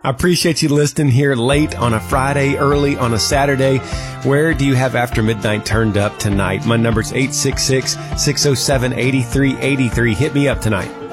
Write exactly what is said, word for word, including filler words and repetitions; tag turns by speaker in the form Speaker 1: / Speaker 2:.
Speaker 1: I appreciate you listening here late on a Friday, early on a Saturday. Where do you have After Midnight turned up tonight? My number's eight six six, six oh seven, eight three eight three. Hit me up tonight.